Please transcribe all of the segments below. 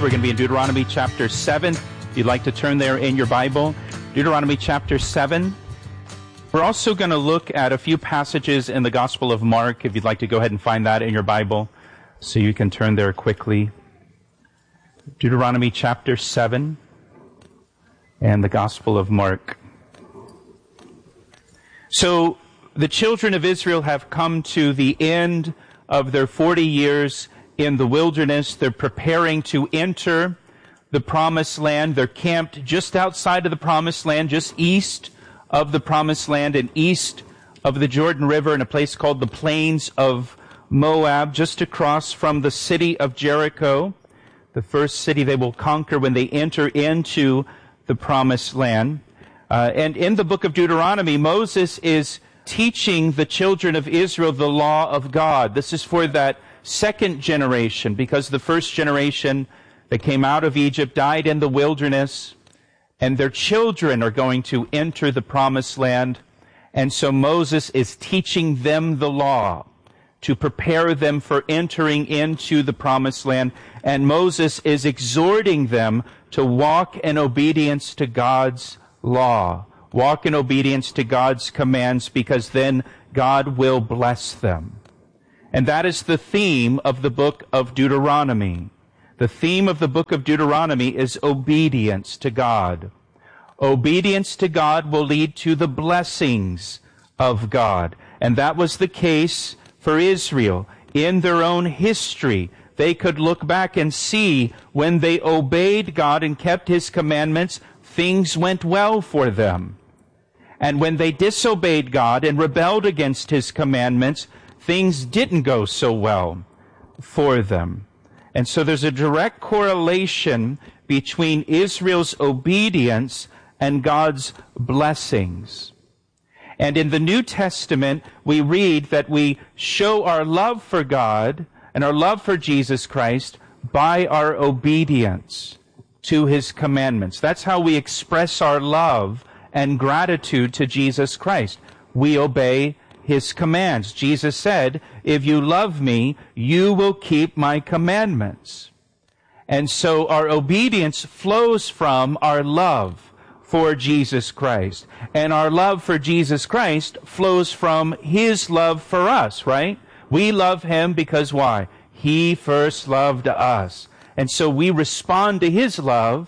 We're going to be in Deuteronomy chapter 7. If you'd like to turn there in your Bible, Deuteronomy chapter 7. We're also going to look at a few passages in the Gospel of Mark, if you'd like to go ahead and find that in your Bible, so you can turn there quickly. Deuteronomy chapter 7 and the Gospel of Mark. So, the children of Israel have come to the end of their 40 years in the wilderness. They're preparing to enter the Promised Land. They're camped just outside of the Promised Land, just east of the Promised Land and east of the Jordan River in a place called the Plains of Moab, just across from the city of Jericho, the first city they will conquer when they enter into the Promised Land. And in the book of Deuteronomy, Moses is teaching the children of Israel the law of God. This is for that second generation, because the first generation that came out of Egypt died in the wilderness, and their children are going to enter the Promised Land. And so Moses is teaching them the law to prepare them for entering into the Promised Land. And Moses is exhorting them to walk in obedience to God's law. Walk in obedience to God's commands, because then God will bless them. And that is the theme of the book of Deuteronomy. The theme of the book of Deuteronomy is obedience to God. Obedience to God will lead to the blessings of God. And that was the case for Israel. In their own history, they could look back and see when they obeyed God and kept His commandments, things went well for them. And when they disobeyed God and rebelled against His commandments, things didn't go so well for them. And so there's a direct correlation between Israel's obedience and God's blessings. And in the New Testament, we read that we show our love for God and our love for Jesus Christ by our obedience to His commandments. That's how we express our love and gratitude to Jesus Christ. We obey His commands. Jesus said, "If you love me, you will keep my commandments." And so our obedience flows from our love for Jesus Christ. And our love for Jesus Christ flows from His love for us, right? We love Him because why? He first loved us. And so we respond to His love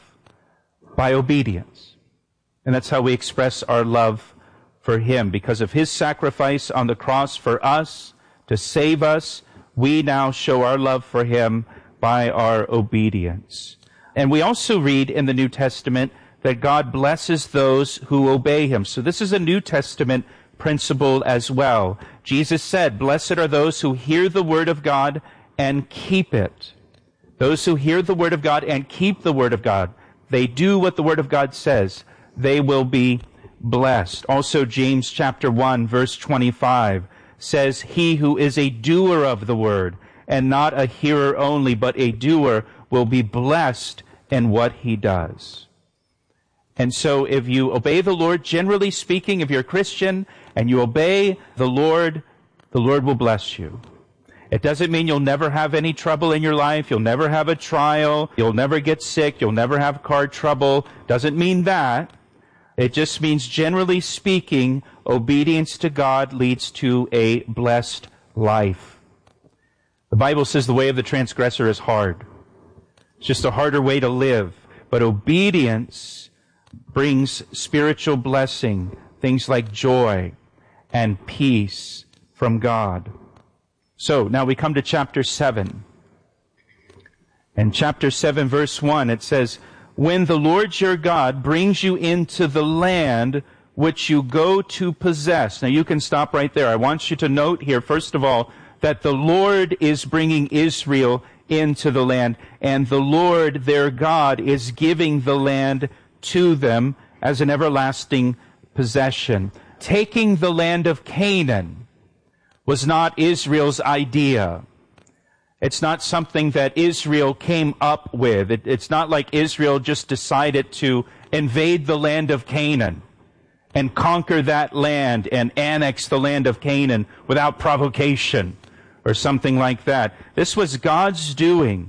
by obedience. And that's how we express our love for Him. Because of His sacrifice on the cross for us, to save us, we now show our love for Him by our obedience. And we also read in the New Testament that God blesses those who obey Him. So this is a New Testament principle as well. Jesus said, "Blessed are those who hear the word of God and keep it." Those who hear the word of God and keep the word of God. They do what the word of God says. They will be blessed. Also, James chapter 1, verse 25 says, "He who is a doer of the word and not a hearer only, but a doer, will be blessed in what he does." And so if you obey the Lord, generally speaking, if you're a Christian and you obey the Lord will bless you. It doesn't mean you'll never have any trouble in your life. You'll never have a trial. You'll never get sick. You'll never have car trouble. Doesn't mean that. It just means, generally speaking, obedience to God leads to a blessed life. The Bible says the way of the transgressor is hard. It's just a harder way to live. But obedience brings spiritual blessing, things like joy and peace from God. So, now we come to chapter 7. In chapter 7, verse 1, it says, "When the Lord your God brings you into the land which you go to possess." Now you can stop right there. I want you to note here, first of all, that the Lord is bringing Israel into the land, and the Lord, their God, is giving the land to them as an everlasting possession. Taking the land of Canaan was not Israel's idea. It's not something that Israel came up with. It's not like Israel just decided to invade the land of Canaan and conquer that land and annex the land of Canaan without provocation or something like that. This was God's doing.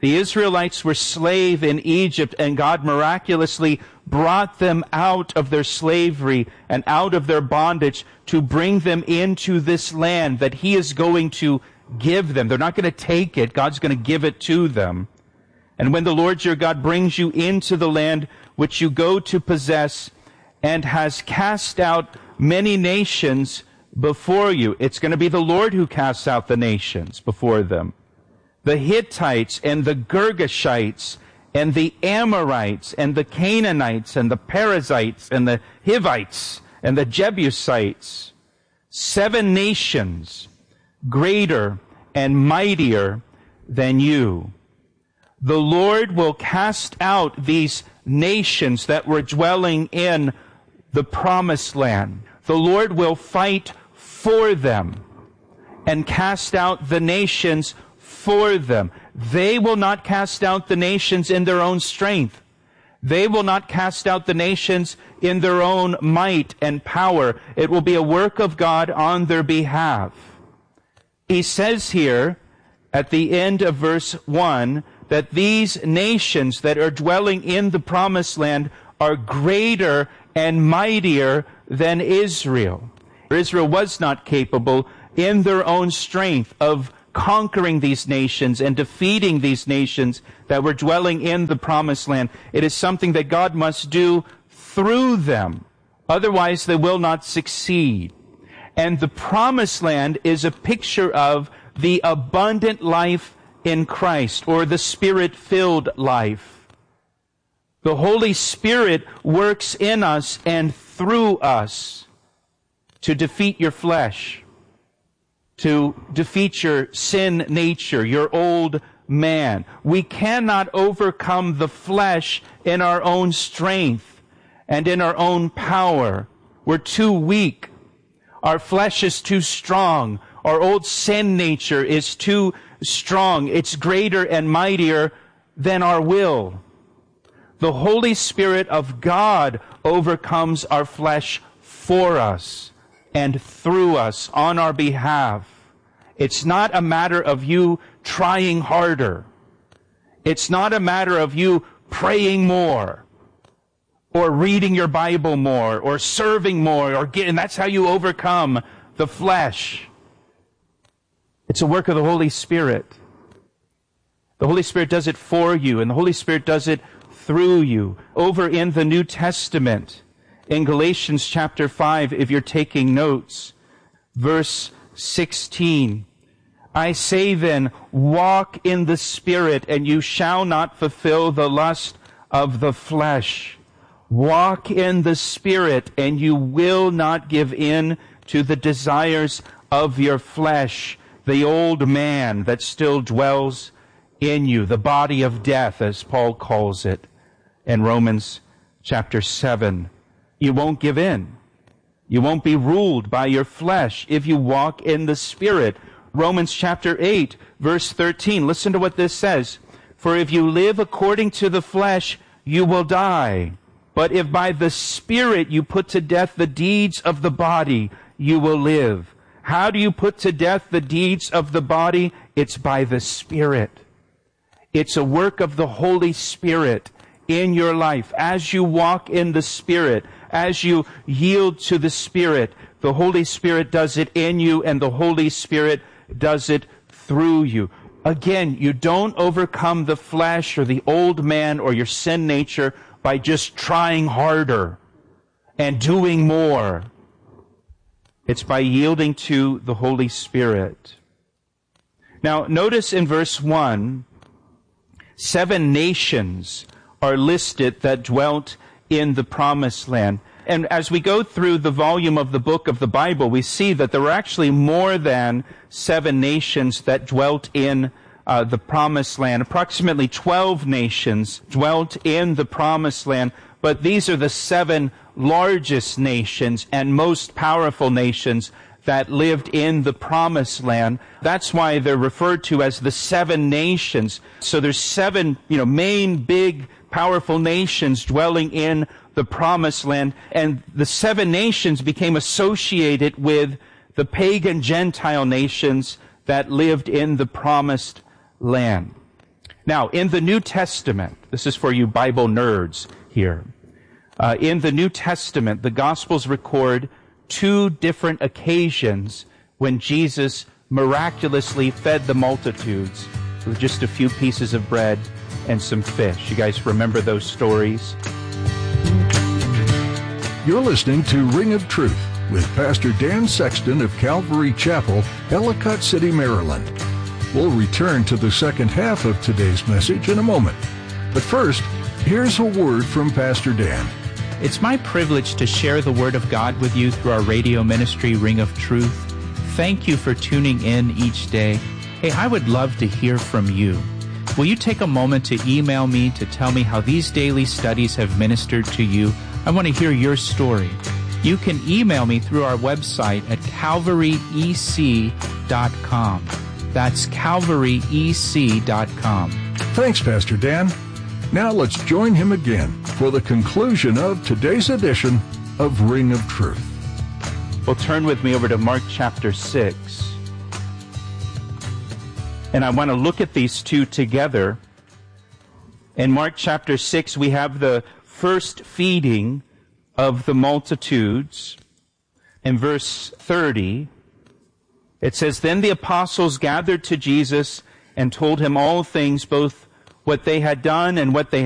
The Israelites were slave in Egypt, and God miraculously brought them out of their slavery and out of their bondage to bring them into this land that He is going to give them. They're not going to take it. God's going to give it to them. And when the Lord your God brings you into the land which you go to possess and has cast out many nations before you, it's going to be the Lord who casts out the nations before them. The Hittites and the Girgashites and the Amorites and the Canaanites and the Perizzites and the Hivites and the Jebusites, 7 nations greater and mightier than you. The Lord will cast out these nations that were dwelling in the promised land. The Lord will fight for them and cast out the nations for them. They will not cast out the nations in their own strength. They will not cast out the nations in their own might and power. It will be a work of God on their behalf. He says here at the end of verse 1 that these nations that are dwelling in the promised land are greater and mightier than Israel. Israel was not capable in their own strength of conquering these nations and defeating these nations that were dwelling in the promised land. It is something that God must do through them. Otherwise, they will not succeed. And the promised land is a picture of the abundant life in Christ, or the Spirit-filled life. The Holy Spirit works in us and through us to defeat your flesh, to defeat your sin nature, your old man. We cannot overcome the flesh in our own strength and in our own power. We're too weak. Our flesh is too strong. Our old sin nature is too strong. It's greater and mightier than our will. The Holy Spirit of God overcomes our flesh for us and through us on our behalf. It's not a matter of you trying harder. It's not a matter of you praying more or reading your Bible more or serving more and that's how you overcome the flesh. It's a work of the Holy Spirit. The Holy Spirit does it for you, and the Holy Spirit does it through you. Over in the New Testament, in Galatians chapter 5, if you're taking notes, verse 16, I say then, walk in the Spirit, and you shall not fulfill the lust of the flesh. Walk in the Spirit, and you will not give in to the desires of your flesh, the old man that still dwells in you, the body of death, as Paul calls it in Romans chapter 7. You won't give in. You won't be ruled by your flesh if you walk in the Spirit. Romans chapter 8, verse 13. Listen to what this says. For if you live according to the flesh, you will die. But if by the Spirit you put to death the deeds of the body, you will live. How do you put to death the deeds of the body? It's by the Spirit. It's a work of the Holy Spirit in your life. As you walk in the Spirit, as you yield to the Spirit, the Holy Spirit does it in you, and the Holy Spirit does it through you. Again, you don't overcome the flesh or the old man or your sin nature by just trying harder and doing more. It's by yielding to the Holy Spirit. Now, notice in verse 1, 7 nations are listed that dwelt in the promised land. And as we go through the volume of the book of the Bible, we see that there were actually more than 7 nations that dwelt in the promised land. Approximately 12 nations dwelt in the promised land, but these are the 7 largest nations and most powerful nations that lived in the promised land. That's why they're referred to as the 7 nations. So there's 7, main big powerful nations dwelling in the promised land, and the 7 nations became associated with the pagan Gentile nations that lived in the promised land. Now, in the New Testament, this is for you Bible nerds here. In the New Testament, the Gospels record two different occasions when Jesus miraculously fed the multitudes with just a few pieces of bread and some fish. You guys remember those stories? You're listening to Ring of Truth with Pastor Dan Sexton of Calvary Chapel, Ellicott City, Maryland. We'll return to the second half of today's message in a moment. But first, here's a word from Pastor Dan. It's my privilege to share the Word of God with you through our radio ministry, Ring of Truth. Thank you for tuning in each day. Hey, I would love to hear from you. Will you take a moment to email me to tell me how these daily studies have ministered to you? I want to hear your story. You can email me through our website at calvaryec.com. That's calvaryec.com. Thanks, Pastor Dan. Now let's join him again for the conclusion of today's edition of Ring of Truth. Well, turn with me over to Mark chapter 6. And I want to look at these two together. In Mark chapter 6, we have the first feeding of the multitudes. In verse 30, it says, "Then the apostles gathered to Jesus and told him all things, both what they had done and what they